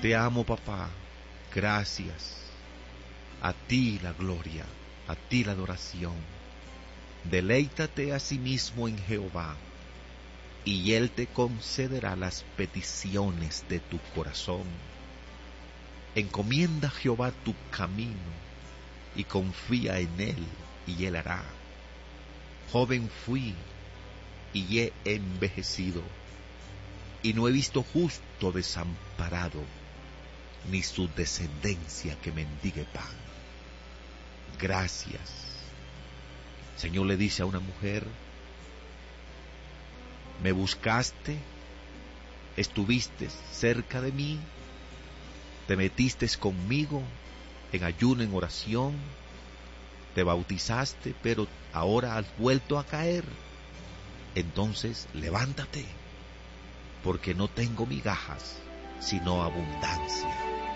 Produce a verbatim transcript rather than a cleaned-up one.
Te amo, papá. Gracias. A ti la gloria, a ti la adoración. Deleítate a sí mismo en Jehová, y Él te concederá las peticiones de tu corazón. Encomienda a Jehová tu camino, y confía en Él, y Él hará. Joven fui, y he envejecido, y no he visto justo desamparado, ni su descendencia que mendigue pan. Gracias. Señor le dice a una mujer: me buscaste, estuviste cerca de mí, te metiste conmigo en ayuno, en oración, te bautizaste, pero ahora has vuelto a caer. Entonces levántate, porque no tengo migajas, sino abundancia.